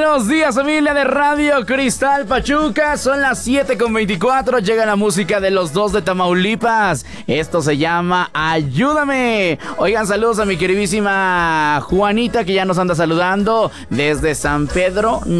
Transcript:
Buenos días, familia de Radio Cristal Pachuca. Son las 7:24. Llega la música de los dos de Tamaulipas. Esto se llama Ayúdame. Oigan, saludos a mi queridísima Juanita, que ya nos anda saludando desde San Pedro